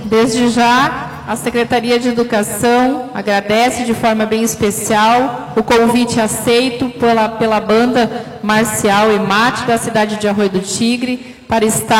Desde já, a Secretaria de Educação agradece de forma bem especial o convite aceito pela banda marcial EMAT da cidade de Arroio do Tigre para estar